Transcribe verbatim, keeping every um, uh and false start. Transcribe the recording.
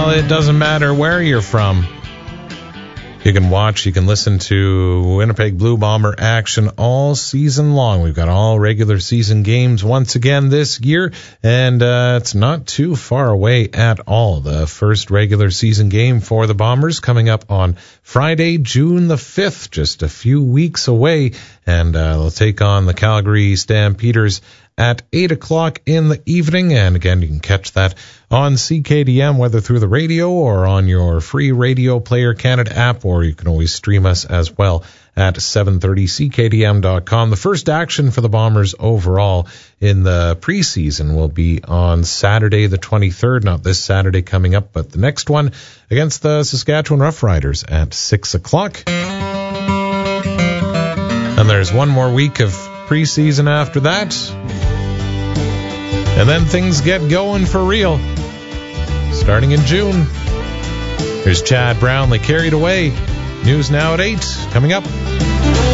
Well, it doesn't matter where you're from. You can watch, you can listen to Winnipeg Blue Bomber action all season long. We've got all regular season games once again this year, and uh, it's not too far away at all. The first regular season game for the Bombers coming up on Friday, June the fifth, just a few weeks away, and uh, they'll take on the Calgary Stampeders at eight o'clock in the evening. And again, you can catch that on C K D M, whether through the radio or on your free Radio Player Canada app, or you can always stream us as well at seven thirty C K D M dot com. The first action for the Bombers overall in the preseason will be on Saturday the twenty-third, not this Saturday coming up, but the next one against the Saskatchewan Roughriders at six o'clock. And there's one more week of preseason after that. And then things get going for real, starting in June. Here's Chad Brownlee, Carried Away. News now at eight, coming up.